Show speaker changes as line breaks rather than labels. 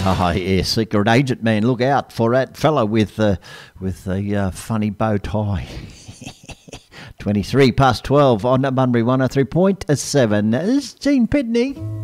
Oh, yeah, secret agent man. Look out for that fella with the funny bow tie. 23 past 12 on Bunbury 103.7. It's Gene Pitney.